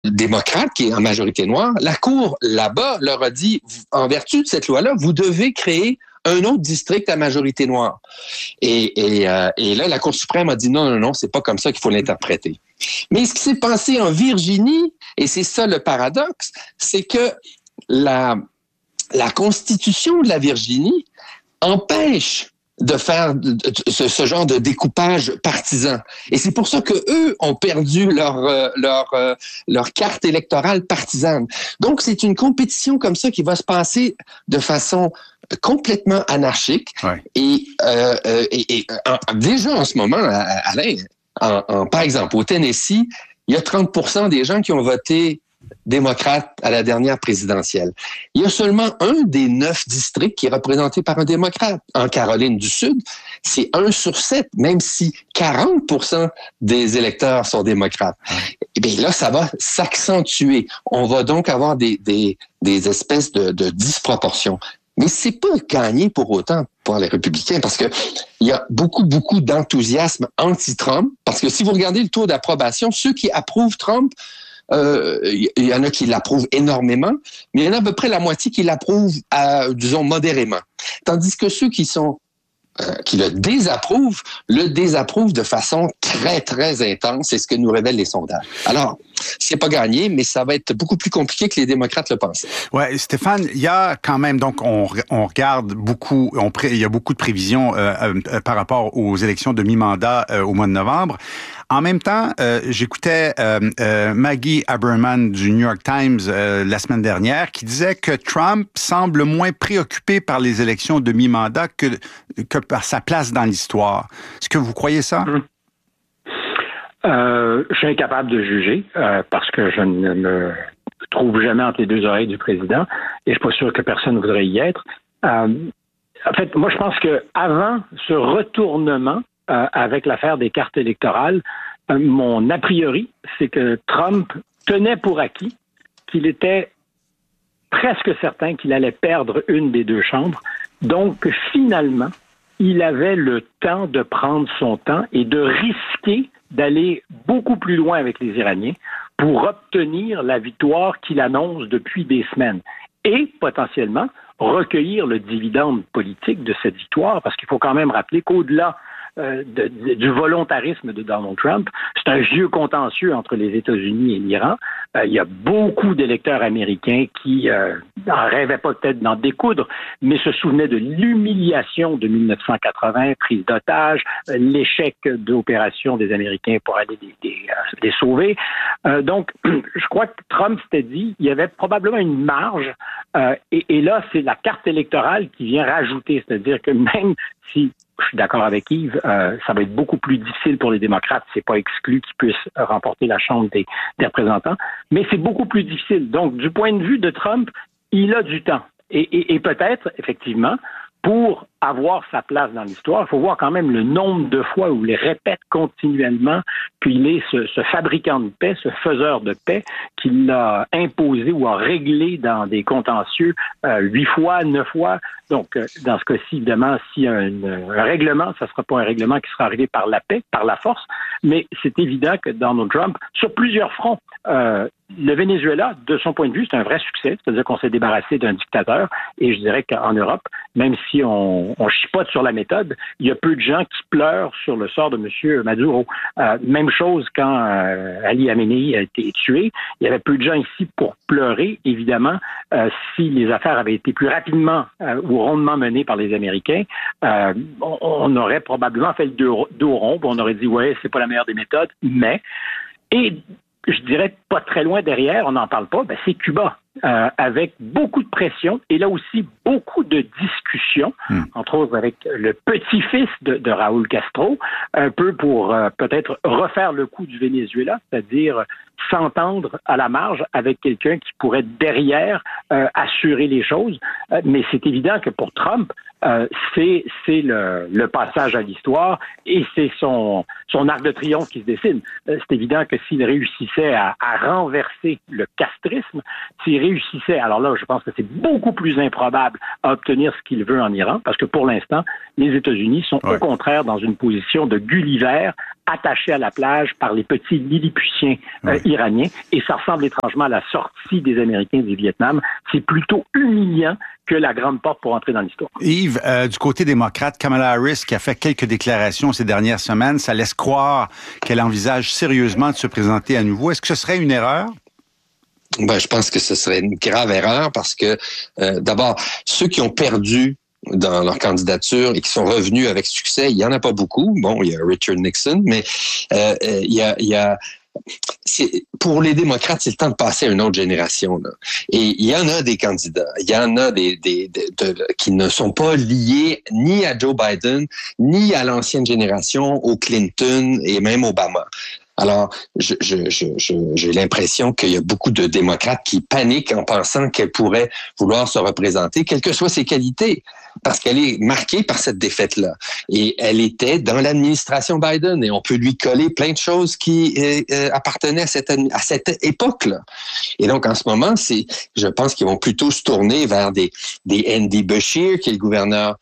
démocrate qui est en majorité noire, la Cour, là-bas, leur a dit, en vertu de cette loi-là, vous devez créer un autre district à majorité noire. Et là, la Cour suprême a dit non, c'est pas comme ça qu'il faut l'interpréter. Mais ce qui s'est passé en Virginie, et c'est ça le paradoxe, c'est que la Constitution de la Virginie empêche de faire ce genre de découpage partisan. Et c'est pour ça que eux ont perdu leur carte électorale partisane. Donc, c'est une compétition comme ça qui va se passer de façon complètement anarchique. Ouais. Et déjà en ce moment, Alain, par exemple, au Tennessee, il y a 30% des gens qui ont voté démocrate à la dernière présidentielle. Il y a seulement un des 9 districts qui est représenté par un démocrate. En Caroline du Sud, c'est 1 sur 7, même si 40% des électeurs sont démocrates. Et bien là, ça va s'accentuer. On va donc avoir des espèces de disproportions. Mais c'est pas gagné pour autant pour les républicains parce que il y a beaucoup d'enthousiasme anti-Trump parce que si vous regardez le taux d'approbation, ceux qui approuvent Trump, il y en a qui l'approuvent énormément, mais il y en a à peu près la moitié qui l'approuvent, disons, modérément. Tandis que ceux qui le désapprouvent de façon très, très intense. C'est ce que nous révèlent les sondages. Alors, c'est pas gagné, mais ça va être beaucoup plus compliqué que les démocrates le pensaient. Ouais, Stéphane, il y a quand même, donc, on regarde beaucoup, il y a beaucoup de prévisions par rapport aux élections de mi-mandat au mois de novembre. En même temps, j'écoutais Maggie Haberman du New York Times la semaine dernière qui disait que Trump semble moins préoccupé par les élections de mi-mandat que par sa place dans l'histoire. Est-ce que vous croyez ça? Je suis incapable de juger parce que je ne me trouve jamais entre les deux oreilles du président et je suis pas sûr que personne ne voudrait y être. En fait, moi, je pense que avant ce retournement avec l'affaire des cartes électorales, mon a priori, c'est que Trump tenait pour acquis qu'il était presque certain qu'il allait perdre une des deux chambres. Donc, finalement, il avait le temps de prendre son temps et de risquer d'aller beaucoup plus loin avec les Iraniens pour obtenir la victoire qu'il annonce depuis des semaines. Et, potentiellement, recueillir le dividende politique de cette victoire, parce qu'il faut quand même rappeler qu'au-delà du volontarisme de Donald Trump, c'est un vieux contentieux entre les États-Unis et l'Iran. Il y a beaucoup d'électeurs américains qui n'en rêvaient pas peut-être d'en découdre, mais se souvenaient de l'humiliation de 1980, prise d'otages, l'échec d'opérations des Américains pour aller les sauver. Donc, je crois que Trump s'était dit, il y avait probablement une marge, et là, c'est la carte électorale qui vient rajouter, c'est-à-dire que même si je suis d'accord avec Yves, ça va être beaucoup plus difficile pour les démocrates. C'est pas exclu qu'ils puissent remporter la Chambre des représentants, mais c'est beaucoup plus difficile. Donc, du point de vue de Trump, il a du temps. Et peut-être, effectivement, pour avoir sa place dans l'histoire, il faut voir quand même le nombre de fois où il les répète continuellement qu'il est ce fabricant de paix, ce faiseur de paix, qu'il a imposé ou a réglé dans des contentieux 8 fois, 9 fois. Donc, dans ce cas-ci, évidemment, s'il y a un règlement, ça ne sera pas un règlement qui sera arrivé par la paix, par la force, mais c'est évident que Donald Trump, sur plusieurs fronts, le Venezuela, de son point de vue, c'est un vrai succès, c'est-à-dire qu'on s'est débarrassé d'un dictateur, et je dirais qu'en Europe, même si on chipote sur la méthode, il y a peu de gens qui pleurent sur le sort de M. Maduro. Même chose quand Ali Khamenei a été tué, il y avait peu de gens ici pour pleurer, évidemment, si les affaires avaient été plus rapidement ou rondement menées par les Américains, on aurait probablement fait le dos rond, on aurait dit, ouais, c'est pas la meilleure des méthodes, mais... Et je dirais pas très loin derrière, on n'en parle pas, c'est Cuba, avec beaucoup de pression et là aussi beaucoup de discussions, entre autres avec le petit-fils de Raúl Castro, un peu pour peut-être refaire le coup du Venezuela, c'est-à-dire s'entendre à la marge avec quelqu'un qui pourrait derrière assurer les choses. Mais c'est évident que pour Trump, c'est le passage à l'histoire et c'est son arc de triomphe qui se dessine. C'est évident que s'il réussissait à renverser le castrisme, s'il réussissait, alors là, je pense que c'est beaucoup plus improbable à obtenir ce qu'il veut en Iran, parce que pour l'instant, les États-Unis sont au contraire dans une position de Gulliver, attachés à la plage par les petits Lilliputiens iraniens, et ça ressemble étrangement à la sortie des Américains du Vietnam. C'est plutôt humiliant que la grande porte pour entrer dans l'histoire. Yves, du côté démocrate, Kamala Harris, qui a fait quelques déclarations ces dernières semaines, ça laisse croire qu'elle envisage sérieusement de se présenter à nouveau. Est-ce que ce serait une erreur? Ben, je pense que ce serait une grave erreur parce que, d'abord, ceux qui ont perdu dans leur candidature et qui sont revenus avec succès, il y en a pas beaucoup. Bon, il y a Richard Nixon, mais il y a pour les démocrates, c'est le temps de passer à une autre génération, là. Et il y en a des candidats, il y en a qui ne sont pas liés ni à Joe Biden, ni à l'ancienne génération, au Clinton et même Obama. Alors, j'ai l'impression qu'il y a beaucoup de démocrates qui paniquent en pensant qu'elle pourrait vouloir se représenter, quelles que soient ses qualités, parce qu'elle est marquée par cette défaite-là. Et elle était dans l'administration Biden, et on peut lui coller plein de choses qui appartenaient à cette époque-là. Et donc, en ce moment, je pense qu'ils vont plutôt se tourner vers des Andy Beshear, qui est le gouverneur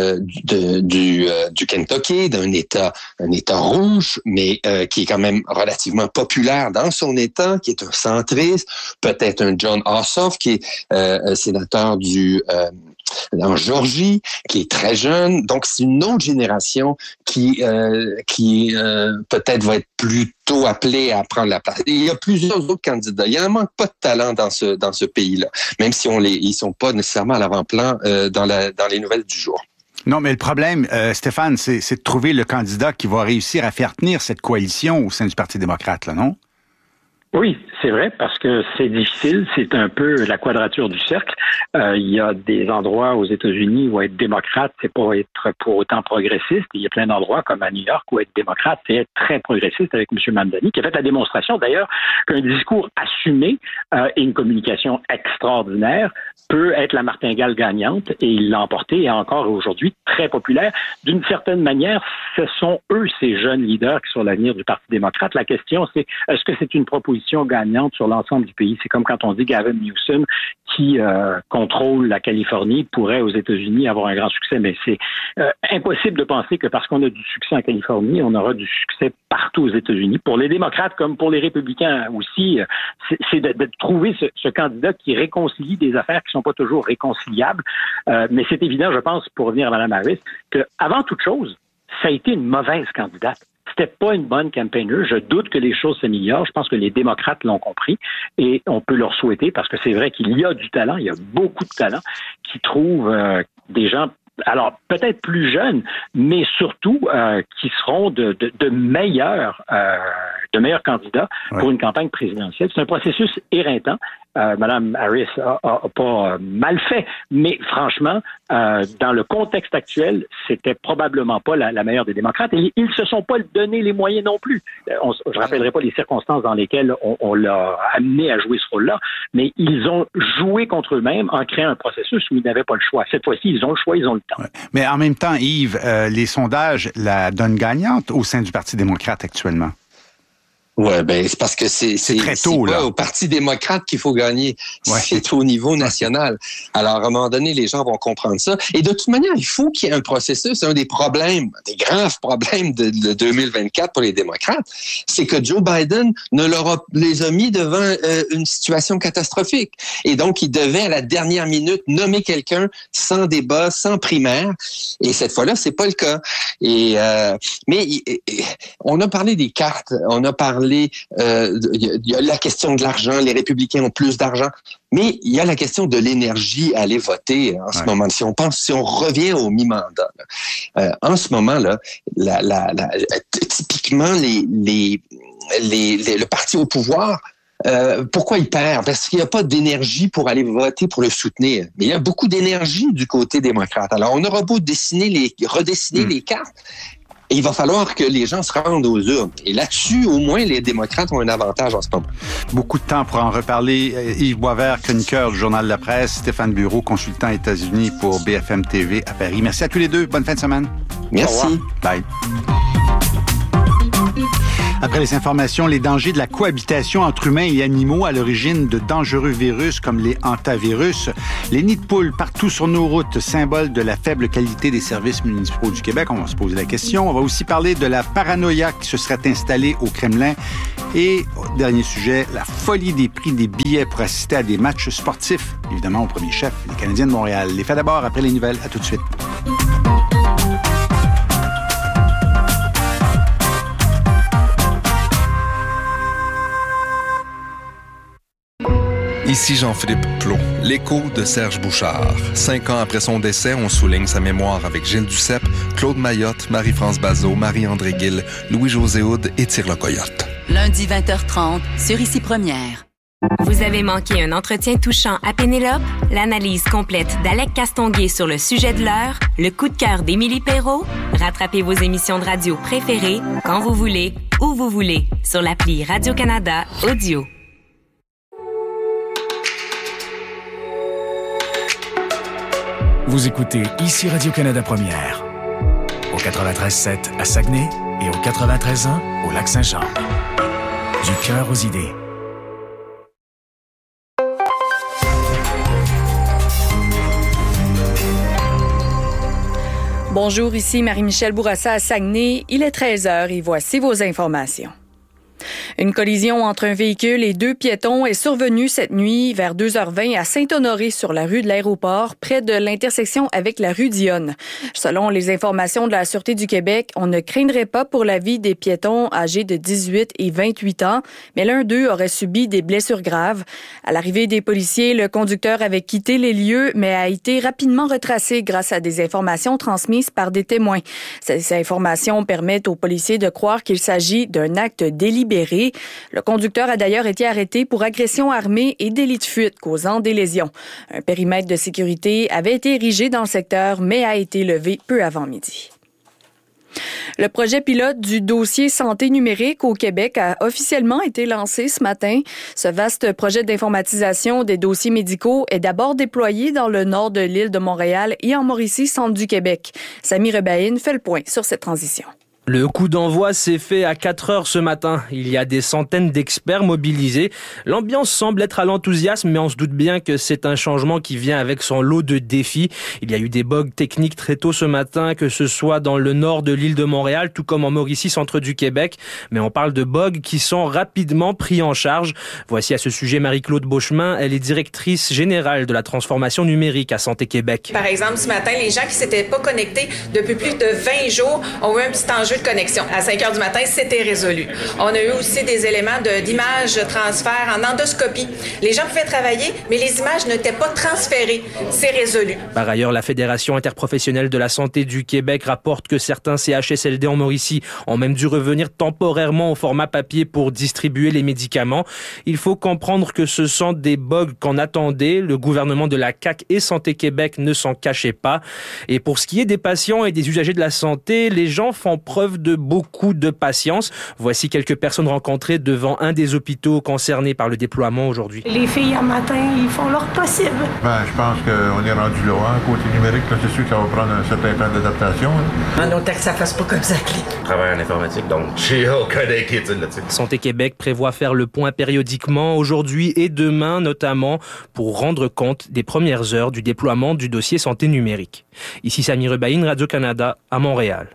du Kentucky, un État rouge, mais qui est quand même relativement populaire dans son État, qui est un centriste, peut-être un John Ossoff, qui est sénateur en Géorgie, qui est très jeune. Donc, c'est une autre génération qui peut-être va être plutôt appelée à prendre la place. Et il y a plusieurs autres candidats. Il y en manque pas de talent dans ce pays-là, même si ils sont pas nécessairement à l'avant-plan dans les nouvelles du jour. Non, mais le problème, Stéphane, c'est de trouver le candidat qui va réussir à faire tenir cette coalition au sein du Parti démocrate, là, non? Oui, c'est vrai, parce que c'est difficile, c'est un peu la quadrature du cercle. Il y a des endroits aux États-Unis où être démocrate, c'est pas être pour autant progressiste. Il y a plein d'endroits, comme à New York, où être démocrate, c'est être très progressiste, avec M. Mamdani, qui a fait la démonstration, d'ailleurs, qu'un discours assumé et une communication extraordinaire peut être la martingale gagnante, et il l'a emporté, et encore aujourd'hui, très populaire. D'une certaine manière, ce sont eux, ces jeunes leaders, qui sont l'avenir du Parti démocrate. La question, c'est, est-ce que c'est une proposition gagnante sur l'ensemble du pays? C'est comme quand on dit Gavin Newsom, qui contrôle la Californie, pourrait aux États-Unis avoir un grand succès, mais c'est impossible de penser que parce qu'on a du succès en Californie, on aura du succès partout aux États-Unis. Pour les démocrates comme pour les républicains aussi, c'est de trouver ce candidat qui réconcilie des affaires qui sont pas toujours réconciliables. Mais c'est évident, je pense, pour revenir à Mme Harris, que avant toute chose, ça a été une mauvaise candidate. C'était pas une bonne campaigner. Je doute que les choses s'améliorent. Je pense que les démocrates l'ont compris et on peut leur souhaiter, parce que c'est vrai qu'il y a du talent, il y a beaucoup de talent, qui trouvent des gens, alors peut-être plus jeunes, mais surtout qui seront de meilleurs candidats pour une campagne présidentielle. C'est un processus éreintant. Mme Harris a pas mal fait, mais franchement, dans le contexte actuel, c'était probablement pas la meilleure des démocrates. Et ils se sont pas donné les moyens non plus. Je rappellerai pas les circonstances dans lesquelles on l'a amené à jouer ce rôle-là, mais ils ont joué contre eux-mêmes en créant un processus où ils n'avaient pas le choix. Cette fois-ci, ils ont le choix, ils ont le temps. Ouais. Mais en même temps, Yves, les sondages la donnent gagnante au sein du Parti démocrate actuellement. Ouais, ben c'est parce que c'est très tôt, c'est là. pas au Parti démocrate qu'il faut gagner, c'est au niveau national. Alors à un moment donné, les gens vont comprendre ça. Et de toute manière, il faut qu'il y ait un processus. C'est un des problèmes, des graves problèmes de 2024 pour les démocrates, c'est que Joe Biden les a mis devant une situation catastrophique. Et donc il devait à la dernière minute nommer quelqu'un sans débat, sans primaire. Et cette fois-là, c'est pas le cas. Mais on a parlé des cartes, on a parlé il y a la question de l'argent, les républicains ont plus d'argent, mais il y a la question de l'énergie à aller voter en ce moment. Si on revient au mi-mandat, en ce moment-là, typiquement le parti au pouvoir, pourquoi il perd? Parce qu'il n'y a pas d'énergie pour aller voter pour le soutenir. Mais il y a beaucoup d'énergie du côté démocrate. Alors, on aura beau redessiner les cartes, et il va falloir que les gens se rendent aux urnes. Et là-dessus, au moins, les démocrates ont un avantage en ce moment. Beaucoup de temps pour en reparler. Yves Boisvert, chroniqueur du Journal de la Presse, Stéphane Bureau, consultant États-Unis pour BFM TV à Paris. Merci à tous les deux. Bonne fin de semaine. Merci. Bye. Après les informations, les dangers de la cohabitation entre humains et animaux à l'origine de dangereux virus comme les hantavirus. Les nids de poules partout sur nos routes, symbole de la faible qualité des services municipaux du Québec. On va se poser la question. On va aussi parler de la paranoïa qui se serait installée au Kremlin. Et, dernier sujet, la folie des prix des billets pour assister à des matchs sportifs. Évidemment, au premier chef, les Canadiens de Montréal. Les faits d'abord, après les nouvelles. À tout de suite. Ici Jean-Philippe Plot, l'écho de Serge Bouchard. 5 ans après son décès, on souligne sa mémoire avec Gilles Duceppe, Claude Mayotte, Marie-France Bazot, Marie-André Gill, Louis-José Houd et Tire le Coyote. Lundi 20h30 sur Ici Première. Vous avez manqué un entretien touchant à Pénélope? L'analyse complète d'Alec Castonguay sur le sujet de l'heure? Le coup de cœur d'Émilie Perrault? Rattrapez vos émissions de radio préférées quand vous voulez, où vous voulez, sur l'appli Radio-Canada Audio. Vous écoutez Ici Radio-Canada Première, au 93.7 à Saguenay et au 93.1 au Lac-Saint-Jean. Du cœur aux idées. Bonjour, ici Marie-Michel Bourassa à Saguenay. Il est 13h et voici vos informations. Une collision entre un véhicule et 2 piétons est survenue cette nuit vers 2h20 à Saint-Honoré sur la rue de l'Aéroport, près de l'intersection avec la rue Dionne. Selon les informations de la Sûreté du Québec, on ne craindrait pas pour la vie des piétons âgés de 18 et 28 ans, mais l'un d'eux aurait subi des blessures graves. À l'arrivée des policiers, le conducteur avait quitté les lieux, mais a été rapidement retracé grâce à des informations transmises par des témoins. Ces informations permettent aux policiers de croire qu'il s'agit d'un acte délibéré. Le conducteur a d'ailleurs été arrêté pour agression armée et délit de fuite causant des lésions. Un périmètre de sécurité avait été érigé dans le secteur, mais a été levé peu avant midi. Le projet pilote du dossier santé numérique au Québec a officiellement été lancé ce matin. Ce vaste projet d'informatisation des dossiers médicaux est d'abord déployé dans le nord de l'île de Montréal et en Mauricie, centre du Québec. Samy Rebaïne fait le point sur cette transition. Le coup d'envoi s'est fait à 4 heures ce matin. Il y a des centaines d'experts mobilisés. L'ambiance semble être à l'enthousiasme, mais on se doute bien que c'est un changement qui vient avec son lot de défis. Il y a eu des bugs techniques très tôt ce matin, que ce soit dans le nord de l'île de Montréal, tout comme en Mauricie, centre du Québec. Mais on parle de bugs qui sont rapidement pris en charge. Voici à ce sujet Marie-Claude Beauchemin. Elle est directrice générale de la transformation numérique à Santé Québec. Par exemple, ce matin, les gens qui s'étaient pas connectés depuis plus de 20 jours ont eu un petit enjeu de connexion. À 5 heures du matin, c'était résolu. On a eu aussi des éléments d'image transfert en endoscopie. Les gens pouvaient travailler, mais les images n'étaient pas transférées. C'est résolu. Par ailleurs, la Fédération interprofessionnelle de la santé du Québec rapporte que certains CHSLD en Mauricie ont même dû revenir temporairement au format papier pour distribuer les médicaments. Il faut comprendre que ce sont des bugs qu'on attendait. Le gouvernement de la CAQ et Santé Québec ne s'en cachaient pas. Et pour ce qui est des patients et des usagers de la santé, les gens font preuve de beaucoup de patience. Voici quelques personnes rencontrées devant un des hôpitaux concernés par le déploiement aujourd'hui. Les filles, en matin, ils font leur possible. Je pense qu'on est rendu là. Côté numérique, là, c'est sûr que ça va prendre un certain temps d'adaptation. En autant que ça fasse pas comme ça, clique. Je travaille en informatique, donc j'ai aucun inquiétude là-dessus. Santé Québec prévoit faire le point périodiquement aujourd'hui et demain, notamment pour rendre compte des premières heures du déploiement du dossier santé numérique. Ici Samy Rebaïne, Radio-Canada, à Montréal.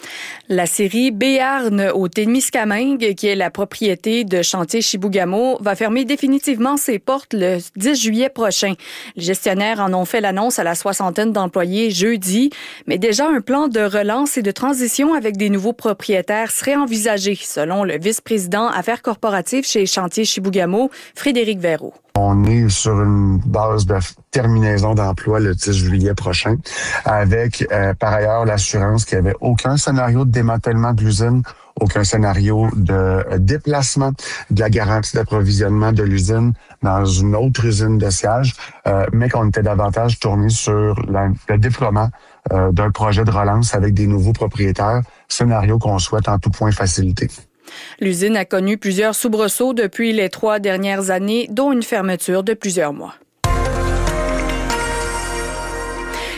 La série Béarn au Témiscamingue, qui est la propriété de Chantier Chibougamau, va fermer définitivement ses portes le 10 juillet prochain. Les gestionnaires en ont fait l'annonce à la 60aine d'employés jeudi, mais déjà un plan de relance et de transition avec des nouveaux propriétaires serait envisagé, selon le vice-président Affaires corporatives chez Chantier Chibougamau, Frédéric Verreau. On est sur une base de terminaison d'emploi le 10 juillet prochain, avec par ailleurs l'assurance qu'il n'y avait aucun scénario de démantèlement de l'usine, aucun scénario de déplacement de la garantie d'approvisionnement de l'usine dans une autre usine de siège, mais qu'on était davantage tourné sur le déploiement d'un projet de relance avec des nouveaux propriétaires, scénario qu'on souhaite en tout point faciliter. L'usine a connu plusieurs soubresauts depuis les 3 dernières années, dont une fermeture de plusieurs mois.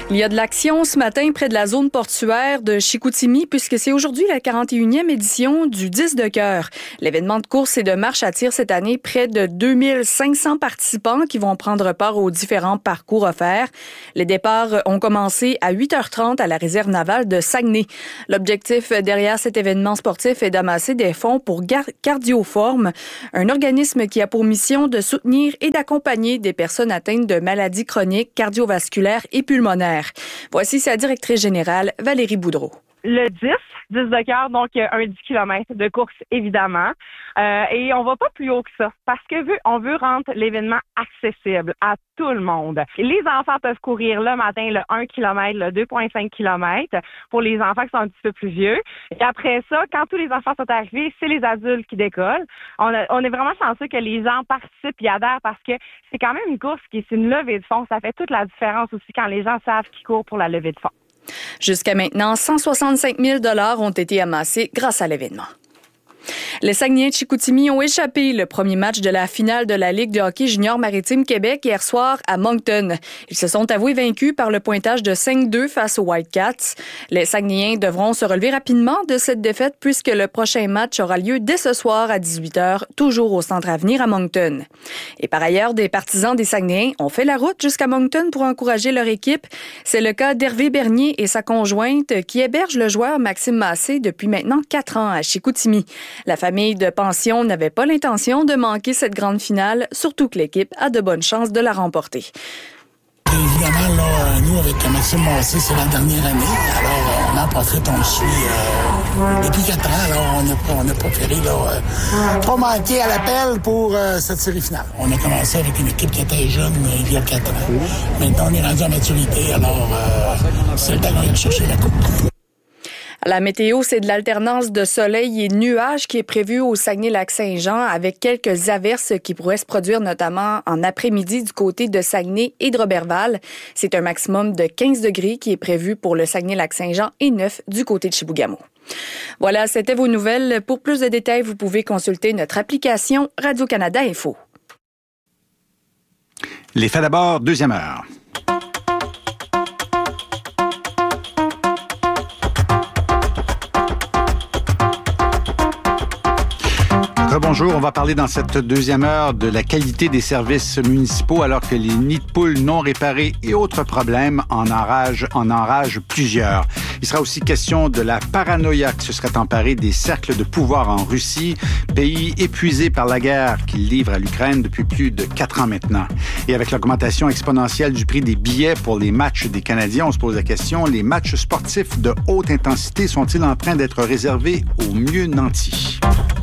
Il y a de l'action ce matin près de la zone portuaire de Chicoutimi puisque c'est aujourd'hui la 41e édition du 10 de cœur. L'événement de course et de marche attire cette année près de 2500 participants qui vont prendre part aux différents parcours offerts. Les départs ont commencé à 8h30 à la réserve navale de Saguenay. L'objectif derrière cet événement sportif est d'amasser des fonds pour Cardioforme, un organisme qui a pour mission de soutenir et d'accompagner des personnes atteintes de maladies chroniques, cardiovasculaires et pulmonaires. Voici sa directrice générale, Valérie Boudreau. Le 10 de cœur, donc un 10 km de course, évidemment. Et on va pas plus haut que ça, parce que on veut rendre l'événement accessible à tout le monde. Les enfants peuvent courir le matin le 1 km, le 2,5 km pour les enfants qui sont un petit peu plus vieux. Et après ça, quand tous les enfants sont arrivés, c'est les adultes qui décollent. On est vraiment chanceux que les gens participent et adhèrent parce que c'est quand même une course c'est une levée de fonds. Ça fait toute la différence aussi quand les gens savent qu'ils courent pour la levée de fonds. Jusqu'à maintenant, 165 000 $ ont été amassés grâce à l'événement. Les Saguenayens de Chicoutimi ont échappé le premier match de la finale de la Ligue de hockey junior maritime Québec hier soir à Moncton. Ils se sont avoués vaincus par le pointage de 5-2 face aux Whitecaps. Les Saguenayens devront se relever rapidement de cette défaite puisque le prochain match aura lieu dès ce soir à 18h, toujours au Centre Avenir à Moncton. Et par ailleurs, des partisans des Saguenayens ont fait la route jusqu'à Moncton pour encourager leur équipe. C'est le cas d'Hervé Bernier et sa conjointe qui hébergent le joueur Maxime Massé depuis maintenant 4 ans à Chicoutimi. La famille de pension n'avait pas l'intention de manquer cette grande finale, surtout que l'équipe a de bonnes chances de la remporter. Évidemment, là, nous, avec Maxime Massé, c'est la dernière année. Alors, on en profite, on le suit depuis 4 ans. Alors, on a préféré pas manquer à l'appel pour cette série finale. On a commencé avec une équipe qui était jeune il y a 4 ans. Maintenant, on est rendu en maturité. Alors, c'est le temps d'aller chercher la coupe. La météo, c'est de l'alternance de soleil et de nuages qui est prévue au Saguenay-Lac-Saint-Jean avec quelques averses qui pourraient se produire notamment en après-midi du côté de Saguenay et de Roberval. C'est un maximum de 15 degrés qui est prévu pour le Saguenay-Lac-Saint-Jean et 9 du côté de Chibougamau. Voilà, c'était vos nouvelles. Pour plus de détails, vous pouvez consulter notre application Radio-Canada Info. Les faits d'abord, deuxième heure. Bonjour, on va parler dans cette deuxième heure de la qualité des services municipaux alors que les nids de poules non réparés et autres problèmes en enragent plusieurs. Il sera aussi question de la paranoïa qui se serait emparée des cercles de pouvoir en Russie, pays épuisé par la guerre qu'il livre à l'Ukraine depuis plus de 4 ans maintenant. Et avec l'augmentation exponentielle du prix des billets pour les matchs des Canadiens, on se pose la question, les matchs sportifs de haute intensité sont-ils en train d'être réservés aux mieux nantis?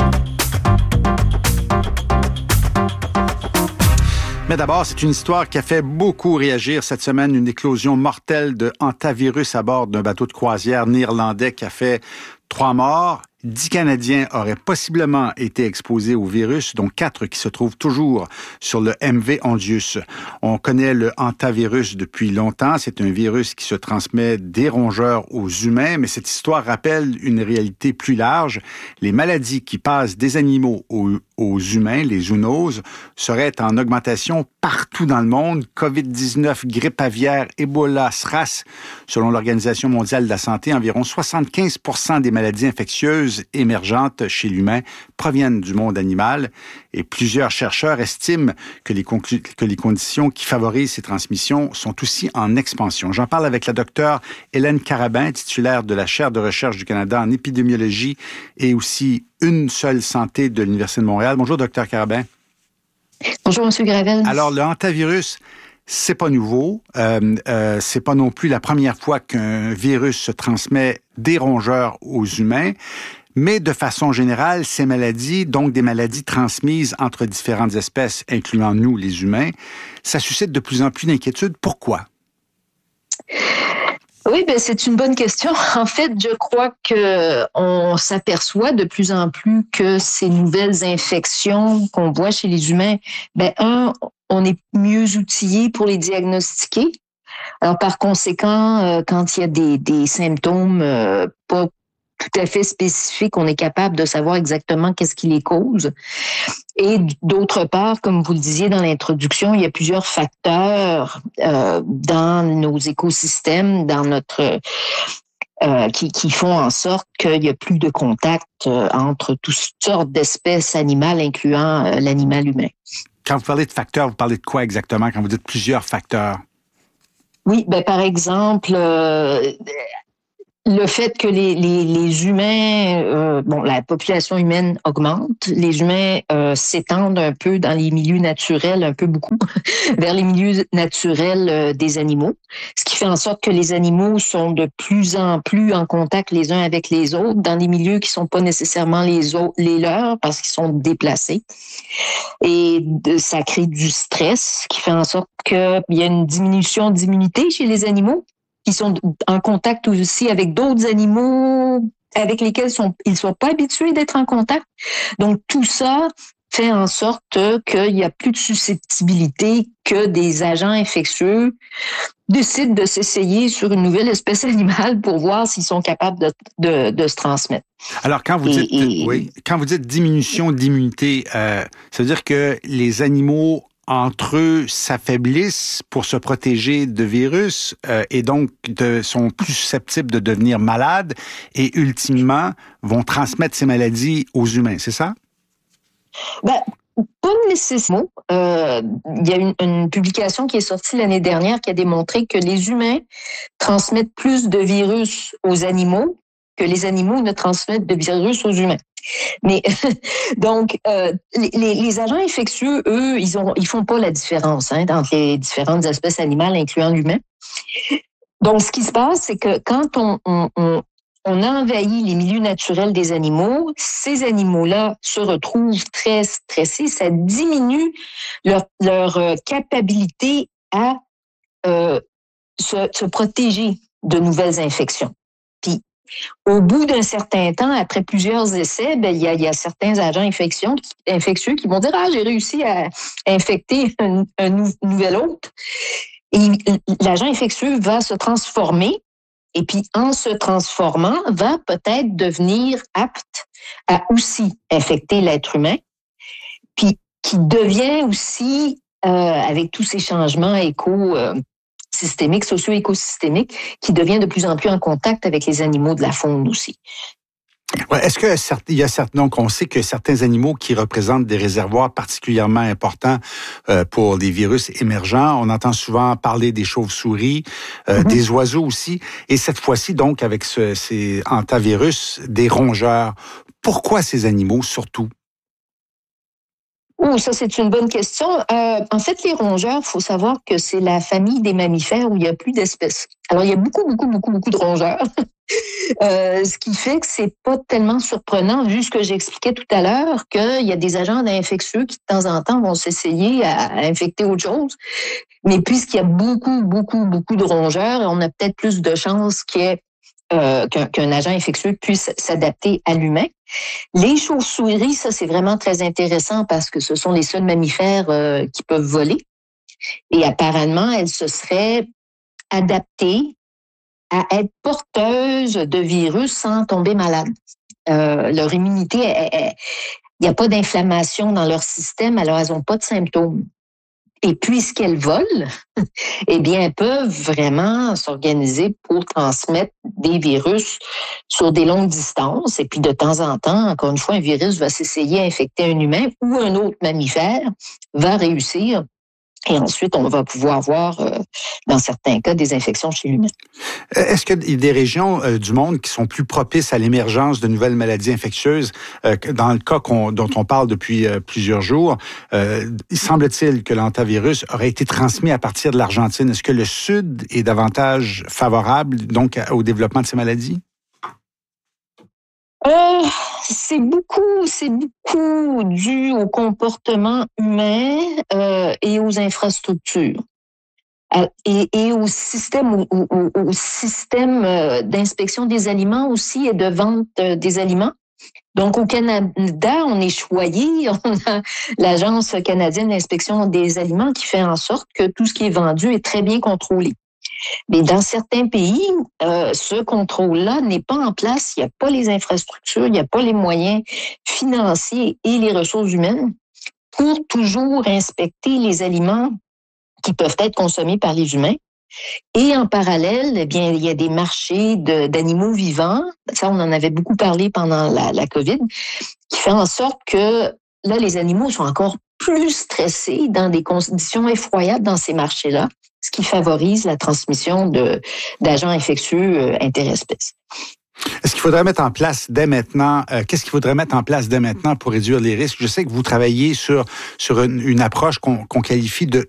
Mais d'abord, c'est une histoire qui a fait beaucoup réagir cette semaine, une éclosion mortelle de hantavirus à bord d'un bateau de croisière néerlandais qui a fait 3 morts. 10 Canadiens auraient possiblement été exposés au virus, dont 4 qui se trouvent toujours sur le MV Ondius. On connaît le hantavirus depuis longtemps. C'est un virus qui se transmet des rongeurs aux humains, mais cette histoire rappelle une réalité plus large. Les maladies qui passent des animaux aux humains, les zoonoses, seraient en augmentation partout dans le monde. COVID-19, grippe aviaire, Ebola, SRAS. Selon l'Organisation mondiale de la santé, environ 75% des maladies infectieuses émergentes chez l'humain proviennent du monde animal et plusieurs chercheurs estiment que les conditions qui favorisent ces transmissions sont aussi en expansion. J'en parle avec la docteure Hélène Carabin, titulaire de la chaire de recherche du Canada en épidémiologie et aussi Une seule santé de l'Université de Montréal. Bonjour, docteur Carabin. Bonjour, M. Gravel. Alors, le hantavirus, c'est pas nouveau. C'est pas non plus la première fois qu'un virus se transmet des rongeurs aux humains. Mais de façon générale, ces maladies, donc des maladies transmises entre différentes espèces, incluant nous, les humains, ça suscite de plus en plus d'inquiétudes. Pourquoi? Oui, c'est une bonne question. En fait, je crois qu'on s'aperçoit de plus en plus que ces nouvelles infections qu'on voit chez les humains, on est mieux outillé pour les diagnostiquer. Alors, par conséquent, quand il y a des symptômes pas tout à fait spécifiques, on est capable de savoir exactement qu'est-ce qui les cause. Et d'autre part, comme vous le disiez dans l'introduction, il y a plusieurs facteurs dans nos écosystèmes, dans notre qui font en sorte qu'il y a plus de contact entre toutes sortes d'espèces animales, incluant l'animal humain. Quand vous parlez de facteurs, vous parlez de quoi exactement quand vous dites plusieurs facteurs? Oui, par exemple, le fait que les humains, la population humaine augmente, les humains s'étendent un peu dans les milieux naturels, un peu beaucoup, vers les milieux naturels des animaux, ce qui fait en sorte que les animaux sont de plus en plus en contact les uns avec les autres, dans des milieux qui sont pas nécessairement les leurs, parce qu'ils sont déplacés. Et ça crée du stress, qui fait en sorte qu'il y a une diminution d'immunité chez les animaux, qui sont en contact aussi avec d'autres animaux avec lesquels ils sont pas habitués d'être en contact. Donc, tout ça fait en sorte qu'il y a plus de susceptibilité que des agents infectieux décident de s'essayer sur une nouvelle espèce animale pour voir s'ils sont capables de se transmettre. Alors, quand vous dites diminution d'immunité, ça veut dire que les animaux entre eux s'affaiblissent pour se protéger de virus et donc sont plus susceptibles de devenir malades et ultimement vont transmettre ces maladies aux humains, c'est ça? Pas nécessairement. Il y a une publication qui est sortie l'année dernière qui a démontré que les humains transmettent plus de virus aux animaux que les animaux ne transmettent de virus aux humains. Mais donc, les agents infectieux, eux, ils font pas la différence entre les différentes espèces animales, incluant l'humain. Donc, ce qui se passe, c'est que quand on envahit les milieux naturels des animaux, ces animaux-là se retrouvent très stressés. Ça diminue leur capacité à se protéger de nouvelles infections. Puis, au bout d'un certain temps, après plusieurs essais, il y a certains agents infectieux qui vont dire « Ah, j'ai réussi à infecter un nouvel hôte ». Et l'agent infectieux va se transformer et puis en se transformant, va peut-être devenir apte à aussi infecter l'être humain, puis qui devient aussi, avec tous ces changements systémique, socio-écosystémique, qui devient de plus en plus en contact avec les animaux de la faune aussi. Ouais, est-ce que il y a donc on sait que certains animaux qui représentent des réservoirs particulièrement importants pour des virus émergents, on entend souvent parler des chauves-souris, des oiseaux aussi, et cette fois-ci donc avec ces hantavirus, des rongeurs. Pourquoi ces animaux surtout? Ça, c'est une bonne question. En fait, les rongeurs, il faut savoir que c'est la famille des mammifères où il y a plus d'espèces. Alors, il y a beaucoup de rongeurs. Ce qui fait que c'est pas tellement surprenant, vu ce que j'expliquais tout à l'heure, qu'il y a des agents infectieux qui, de temps en temps, vont s'essayer à infecter autre chose. Mais puisqu'il y a beaucoup de rongeurs, on a peut-être plus de chances qu'un agent infectieux puisse s'adapter à l'humain. Les chauves-souris, ça, c'est vraiment très intéressant parce que ce sont les seuls mammifères qui peuvent voler. Et apparemment, elles se seraient adaptées à être porteuses de virus sans tomber malades. Leur immunité, il n'y a pas d'inflammation dans leur système, alors elles n'ont pas de symptômes. Et puisqu'elles volent, eh bien, elles peuvent vraiment s'organiser pour transmettre des virus sur des longues distances. Et puis, de temps en temps, encore une fois, un virus va s'essayer à infecter un humain ou un autre mammifère va réussir. Et ensuite, on va pouvoir voir, dans certains cas, des infections chez l'humain. Est-ce qu'il y a des régions du monde qui sont plus propices à l'émergence de nouvelles maladies infectieuses? Dans le cas dont on parle depuis plusieurs jours, il semble-t-il que l'hantavirus aurait été transmis à partir de l'Argentine. Est-ce que le Sud est davantage favorable donc au développement de ces maladies? C'est beaucoup dû au comportement humain et aux infrastructures et au système d'inspection des aliments aussi et de vente des aliments. Donc au Canada, on est choyé, on a l'Agence canadienne d'inspection des aliments qui fait en sorte que tout ce qui est vendu est très bien contrôlé. Mais dans certains pays, ce contrôle-là n'est pas en place. Il n'y a pas les infrastructures, il n'y a pas les moyens financiers et les ressources humaines pour toujours inspecter les aliments qui peuvent être consommés par les humains. Et en parallèle, eh bien, il y a des marchés d'animaux vivants. Ça, on en avait beaucoup parlé pendant la COVID, qui fait en sorte que là, les animaux sont encore plus stressés dans des conditions effroyables dans ces marchés-là, ce qui favorise la transmission d'agents infectieux interespèces. Est-ce qu'il faudrait mettre en place dès maintenant, qu'est-ce qu'il faudrait mettre en place dès maintenant pour réduire les risques? Je sais que vous travaillez sur une approche qu'on qualifie de